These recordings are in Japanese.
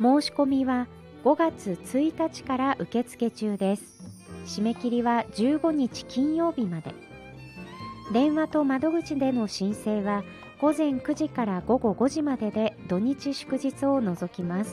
申し込みは5月1日から受付中です。締め切りは15日金曜日まで。電話と窓口での申請は午前9時から午後5時までで、土日祝日を除きます。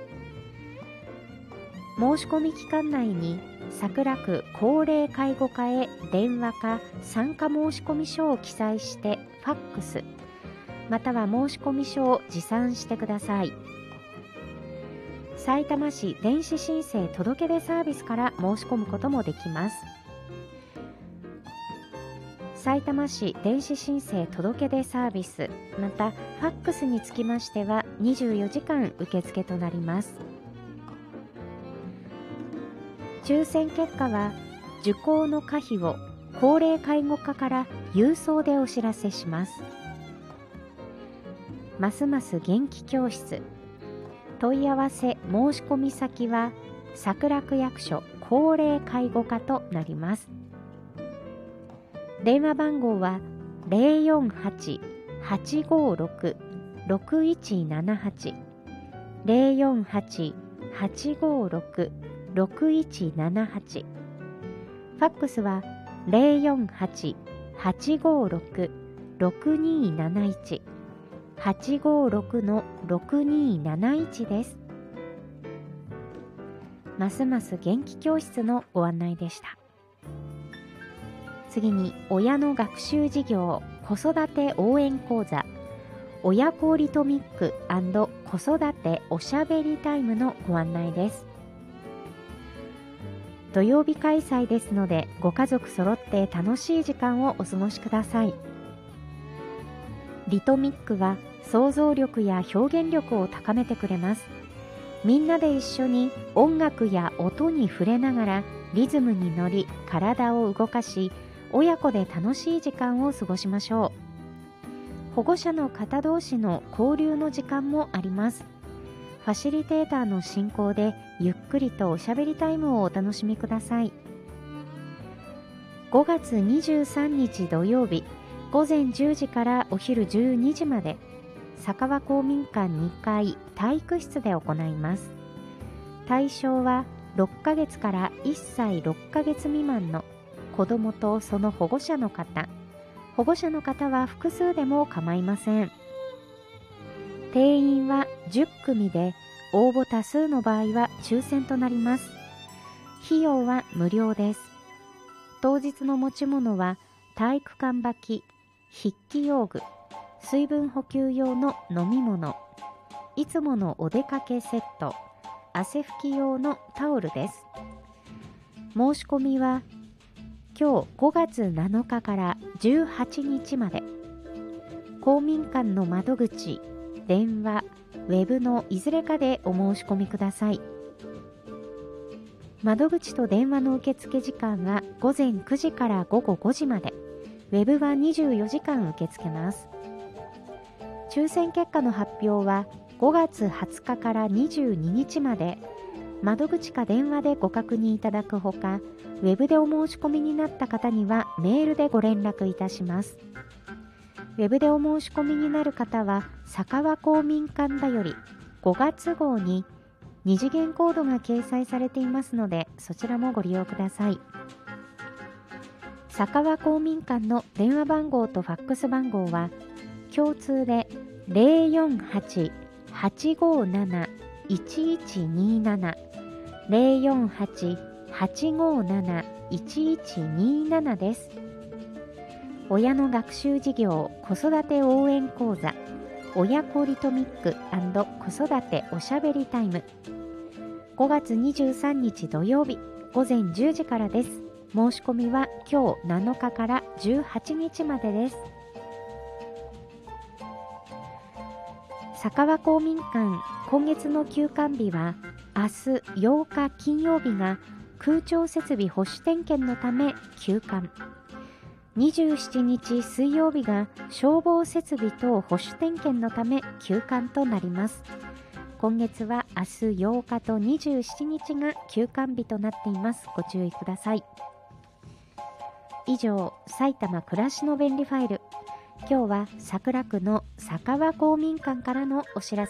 申し込み期間内に桜区高齢介護課へ電話か参加申込書を記載してファックスまたは申込書を持参してください。さいたま市電子申請届出サービスから申し込むこともできます。さいたま市電子申請届出サービスまたファックスにつきましては24時間受付となります。抽選結果は受講の可否を高齢介護課から郵送でお知らせします。ますます元気教室、問い合わせ申込先は桜区役所高齢介護課となります。電話番号は 048-856-6178 048-856-6178 ファックスは 048-856-6271 856-6271 です。ますます元気教室のご案内でした。次に親の学習事業子育て応援講座親子リトミック&子育ておしゃべりタイムのご案内です。土曜日開催ですので、ご家族揃って楽しい時間をお過ごしください。リトミックは想像力や表現力を高めてくれます。みんなで一緒に音楽や音に触れながらリズムに乗り、体を動かし、親子で楽しい時間を過ごしましょう。保護者の方同士の交流の時間もあります。ファシリテーターの進行でゆっくりとおしゃべりタイムをお楽しみください。5月23日土曜日、午前10時からお昼12時まで、酒場公民館2階体育室で行います。対象は6ヶ月から1歳6ヶ月未満の子どもとその保護者の方、保護者の方は複数でも構いません。定員は10組で、応募多数の場合は抽選となります。費用は無料です。当日の持ち物は体育館履き、筆記用具、水分補給用の飲み物、いつものお出かけセット、汗拭き用のタオルです。申し込みは今日5月7日から18日まで。公民館の窓口、電話、ウェブのいずれかでお申し込みください。窓口と電話の受付時間は午前9時から午後5時まで。ウェブは24時間受け付けます。抽選結果の発表は5月20日から22日まで。窓口か電話でご確認いただくほか、ウェブでお申し込みになった方にはメールでご連絡いたします。ウェブでお申し込みになる方は、酒場公民館だより5月号に2次元コードが掲載されていますので、そちらもご利用ください。酒場公民館の電話番号とファックス番号は共通で 048-857-1127 048-857-1127 です。親の学習事業子育て応援講座親子リトミック&子育ておしゃべりタイム、5月23日土曜日午前10時からです。申し込みは今日7日から18日までです。酒場公民館今月の休館日は明日8日金曜日が空調設備保守点検のため休館、27日水曜日が消防設備等保守点検のため休館となります。今月は明日8日と27日が休館日となっています。ご注意ください。以上、埼玉暮らしの便利ファイル。今日は桜区の酒場公民館からのお知らせ